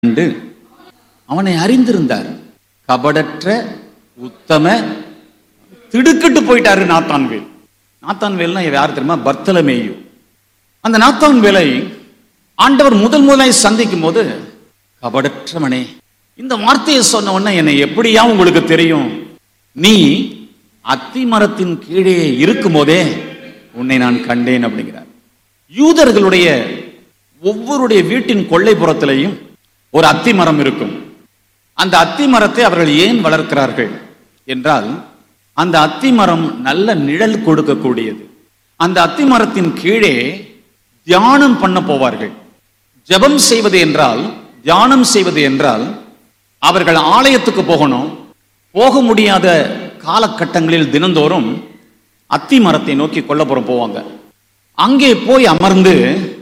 கண்டு அவனை அறிந்திருந்தார். கபடற்ற உத்தம திடுக்கிட்டு போயிட்டாரு நாத்தான்வேல். நாத்தான்வேல்னா யார் தெரியுமா? பர்த்தலமேயு. அந்த நாத்தான்வேலை ஆண்டவர் முதலாய் சந்திக்கும் போது, கபடற்றவனே, இந்த வார்த்தையை சொன்ன உடனே என்னை எப்படியா உங்களுக்கு தெரியும்? நீ அத்தி மரத்தின் கீழே இருக்கும் போதே உன்னை நான் கண்டேன் அப்படிங்கிறார். யூதர்களுடைய ஒவ்வொருடைய வீட்டின் கொள்ளைப்புறத்திலையும் ஒரு அத்தி மரம் இருக்கும். அந்த அத்தி மரத்தை அவர்கள் ஏன் வளர்க்கிறார்கள் என்றால், அந்த அத்தி மரம் நல்ல நிழல் கொடுக்கக்கூடியது. அந்த அத்தி மரத்தின் கீழே தியானம் பண்ண போவார்கள். ஜெபம் செய்வது என்றால், தியானம் செய்வது என்றால் அவர்கள் ஆலயத்துக்கு போகணும். போக முடியாத காலகட்டங்களில் தினந்தோறும் அத்தி மரத்தை நோக்கி கொல்லப்புறம் போவாங்க. அங்கே போய் அமர்ந்து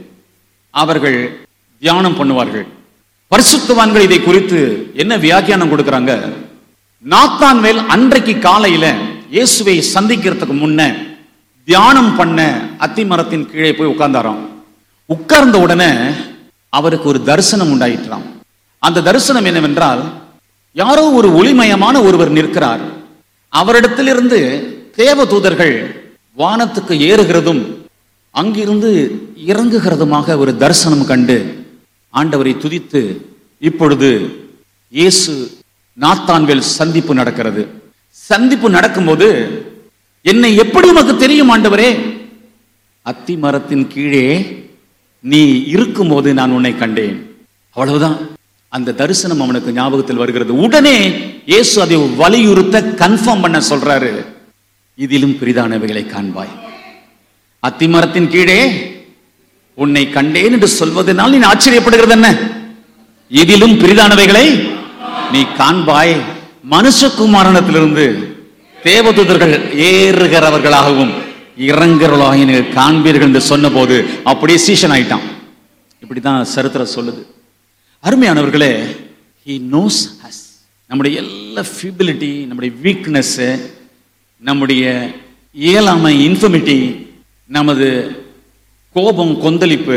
அவர்கள் தியானம் பண்ணுவார்கள். பரிசுத்தவான்கள் இதை குறித்து என்ன வியாக்கியானம் கொடுக்கிறாங்க? நாத்தான்வேல் அன்றைக்கு காலையில இயேசுவை சந்திக்கிறதுக்கு முன்ன தியானம் பண்ண அத்தி மரத்தின் கீழே போய் உட்கார்ந்தாராம். உட்கார்ந்த உடனே அவருக்கு ஒரு தரிசனம் உண்டாயிற்றாம். அந்த தரிசனம் என்னவென்றால், யாரோ ஒரு ஒளிமயமான ஒருவர் நிற்கிறார். அவரிடத்திலிருந்து தேவதூதர்கள் வானத்துக்கு ஏறுகிறதும் அங்கிருந்து இறங்குகிறதுமாக ஒரு தரிசனம் கண்டு ஆண்டவரை துதித்து, இப்பொழுது இயேசு நாத்தான்வேல் சந்திப்பு நடக்கிறது. சந்திப்பு நடக்கும்போது, என்னை எப்படி உனக்கு தெரியும் ஆண்டவரே? அத்தி மரத்தின் கீழே நீ இருக்கும்போது நான் உன்னை கண்டேன். அவ்வளவுதான். அந்த தரிசனம் அவனுக்கு ஞாபகத்தில் வருகிறது. உடனே இயேசு அதை வலியுறுத்த கன்ஃபார்ம் பண்ண சொல்றாரு, இதிலும் பெரிதானவைகளை காண்பாய். அத்தி மரத்தின் கீழே உன்னை கண்டேன் என்று சொல்வதனால் நீ ஆச்சரியப்படுகிறது என்ன? இதிலும் பெரிதானவைகளை நீ காண்பாய். மனுஷகுமாரனத்திலிருந்து தேவதூதர்கள் ஏறுகிறவர்களாகவும் இறங்குறவர்களாக நீ காண்பீர்கள் என்று சொன்ன போது அப்படியே சீஷன் ஆயிட்டான். இப்படிதான் சரித்திரம் சொல்லுது. அருமையானவர்களே, he knows us. நம்முடைய எல்லா ஃபிபிலிட்டி, நம்முடைய வீக்னஸ், நம்முடைய இயலாமை, இன்ஃபர்மிட்டி, நமது கோபம், கொந்தளிப்பு,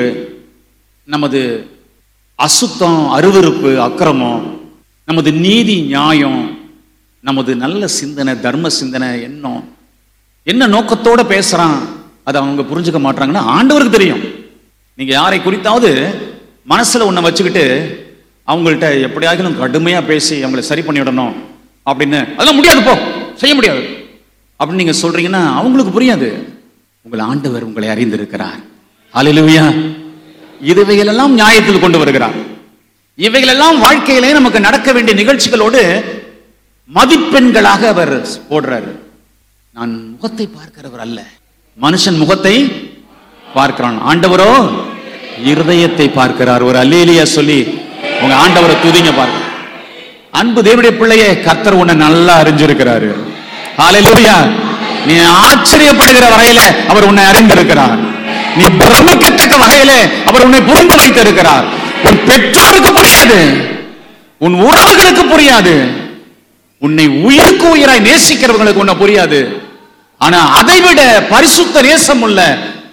நமது அசுத்தம், அருவருப்பு, அக்கிரமம், நமது நீதி, நியாயம், நமது நல்ல சிந்தனை, தர்ம சிந்தனை, எண்ணம், என்ன நோக்கத்தோட பேசுறான் அதை அவங்க புரிஞ்சுக்க மாட்டாங்கன்னா ஆண்டவருக்கு தெரியும். நீங்க யாரை குறித்தாவது மனசுல ஒன்ன வச்சுக்கிட்டு அவங்கள்ட்ட எப்படியாவது கடுமையா பேசி அவங்களை சரி பண்ணிவிடணும் அப்படின்னு, அதெல்லாம் முடியாது, போ, செய்ய முடியாது அப்படின்னு நீங்க சொல்றீங்கன்னா அவங்களுக்கு புரியாது. உங்கள் ஆண்டவர் உங்களை அறிந்திருக்கிறார். ஹல்லேலூயா. இவைகளெல்லாம் நியாயத்தில் கொண்டு வருகிறார். இவைகளெல்லாம் வாழ்க்கையிலே நமக்கு நடக்க வேண்டிய நிகழ்ச்சிகளோடு மதிப்பெண்களாக அவர் போடுறாரு. நான் முகத்தை பார்க்கிறவர் அல்ல, மனுஷன் முகத்தை பார்க்கிறான், ஆண்டவரோ இருதயத்தை பார்க்கிறார். ஒரு அல்லேலூயா சொல்லி உங்க ஆண்டவரை துதிங்க பாருங்க. அன்பு தேவனுடைய பிள்ளையே, கர்த்தர் உன்னை நல்லா அறிஞ்சிருக்கிறாரு. ஹல்லேலூயா. நீ ஆச்சரியப்படுகிற வகையில அவர் உன்னை அறிந்திருக்கிறார். நீ பிரமிக்கத்தக்க வகையில அவர் உன்னை புரிந்து வைத்திருக்கிறார். உன் பெற்றோருக்கு புரியாது, உன் உறவுகளுக்கு புரியாது, உன்னை உயிருக்கு உயிராய் நேசிக்கிறவர்களுக்கு உன்னை புரியாது. ஆனா அதைவிட பரிசுத்த நேசம் உள்ள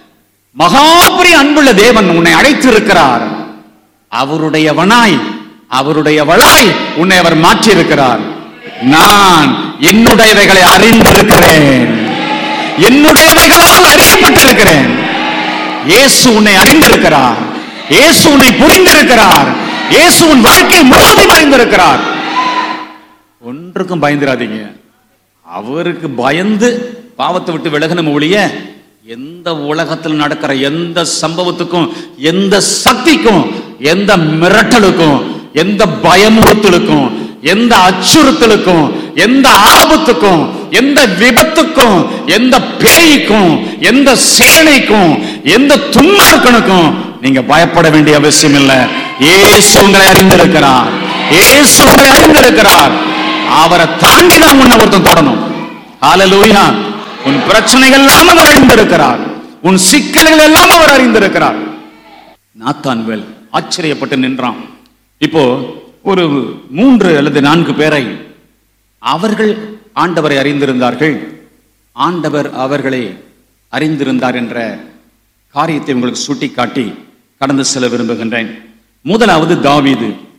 மகாபெரிய அன்புள்ள தேவன் உன்னை அழைத்திருக்கிறார். அவருடையவனாய், அவருடையவளாய் உன்னை அவர் மாற்றி இருக்கிறார். நான் என்னுடையவைகளை அறிந்திருக்கிறேன், என்னுடையவைகளால் அறியப்பட்டிருக்கிறேன். இயேசு உன்னை அறிந்திருக்கிறார், இயேசு உன்னை புரிந்திருக்கிறார், இயேசு உன் வாழ்க்கை முழுவதும் அறிந்திருக்கிறார். ஒன்றுக்கும் பயந்துராதீங்க. அவருக்கு பயந்து பாவத்தை விட்டு விலகணும் ஒழிய எந்த உலகத்தில் நடக்கிற எந்த சம்பவத்துக்கும், எந்த சக்திக்கும், எந்த மிரட்டலுக்கும், எந்த பயமுறுத்தலுக்கும், எந்த அச்சுறுத்தலுக்கும், எந்த ஆபத்துக்கும், எந்த விபத்துக்கும், எந்த பேய்க்கும், எந்த சேனைக்கும், எந்த துன்மார்க்கனுக்கும் நீங்க பயப்பட வேண்டிய அவசியம் இல்லை. இயேசு உங்களை அறிந்திருக்கிறார், இயேசு உங்களை அறிந்திருக்கிறார். அவரை தாண்டி தான் உன்னை ஒருத்தன் தொடணும். ஹல்லேலூயா. உன் பிரச்சனைகள் எல்லாம் அவர் அறிந்திருக்கிறார், உன் சிக்கல்கள் எல்லாம் அவர் அறிந்திருக்கிறார். நாத்தான்வேல் ஆச்சரியப்பட்டு நின்றான். இப்போ ஒரு 3 அல்லது 4 பேரை அவர்கள் ஆண்டவரை அறிந்திருந்தார்கள், ஆண்டவர் அவர்களை அறிந்திருந்தார் என்ற காரியத்தை உங்களுக்கு சுட்டிக்காட்டி கடந்து செல்ல விரும்புகின்றேன். முதலாவது தாவீது.